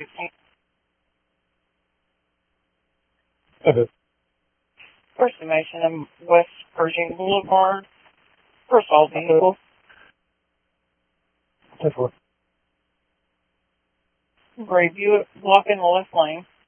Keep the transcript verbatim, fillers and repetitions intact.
Okay. First Dimension and West Pershing Boulevard. First all vehicle. ten four. Gray Buick, block in the left lane.